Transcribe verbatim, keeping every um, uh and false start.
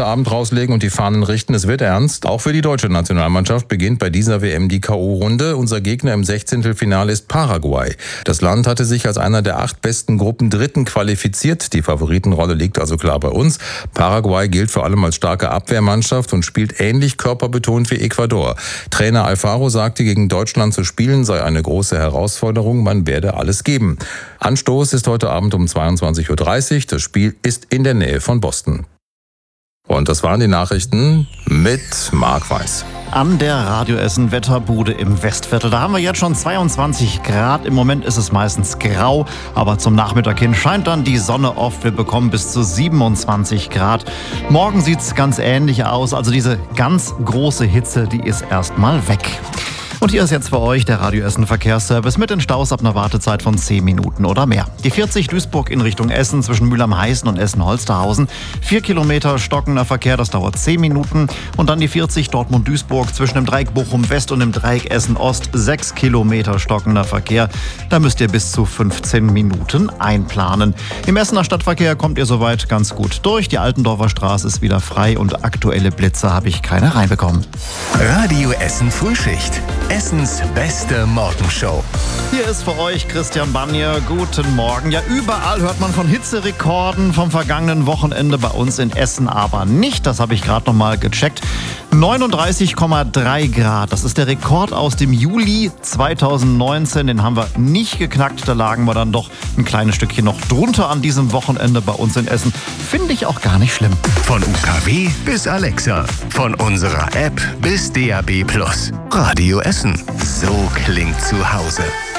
heute Abend rauslegen und die Fahnen richten. Es wird ernst. Auch für die deutsche Nationalmannschaft beginnt bei dieser W M die K O-Runde. Unser Gegner im Sechzehntelfinale ist Paraguay. Das Land hatte sich als einer der acht besten Gruppen Dritten qualifiziert. Die Favoritenrolle liegt also klar bei uns. Paraguay gilt vor allem als starke Abwehrmannschaft und spielt ähnlich körperbetont wie Ecuador. Trainer Alfaro sagte, gegen Deutschland zu spielen sei eine große Herausforderung. Man werde alles geben. Anstoß ist heute Abend um zweiundzwanzig Uhr dreißig. Das Spiel ist in der Nähe von Boston. Und das waren die Nachrichten mit Marc Weiß. An der Radio Essen Wetterbude im Westviertel. Da haben wir jetzt schon zweiundzwanzig Grad. Im Moment ist es meistens grau, aber zum Nachmittag hin scheint dann die Sonne oft. Wir bekommen bis zu siebenundzwanzig Grad. Morgen sieht es ganz ähnlich aus. Also diese ganz große Hitze, die ist erstmal weg. Und hier ist jetzt für euch der Radio Essen Verkehrsservice mit den Staus ab einer Wartezeit von zehn Minuten oder mehr. Die vierzig Duisburg in Richtung Essen zwischen Mülheim-Heißen und Essen-Holsterhausen. vier Kilometer stockender Verkehr, das dauert zehn Minuten. Und dann die vierzig Dortmund-Duisburg zwischen dem Dreieck Bochum-West und dem Dreieck Essen-Ost. sechs Kilometer stockender Verkehr. Da müsst ihr bis zu fünfzehn Minuten einplanen. Im Essener Stadtverkehr kommt ihr soweit ganz gut durch. Die Altendorfer Straße ist wieder frei und aktuelle Blitze habe ich keine reinbekommen. Radio Essen Frühschicht. Essens beste Morgenshow. Hier ist für euch Christian Banier. Guten Morgen. Ja, überall hört man von Hitzerekorden vom vergangenen Wochenende, bei uns in Essen aber nicht. Das habe ich gerade noch mal gecheckt. neununddreißig Komma drei Grad. Das ist der Rekord aus dem Juli zweitausendneunzehn. Den haben wir nicht geknackt. Da lagen wir dann doch ein kleines Stückchen noch drunter an diesem Wochenende bei uns in Essen. Finde ich auch gar nicht schlimm. Von U K W bis Alexa. Von unserer App bis D A B Plus. Radio Essen. So klingt zu Hause.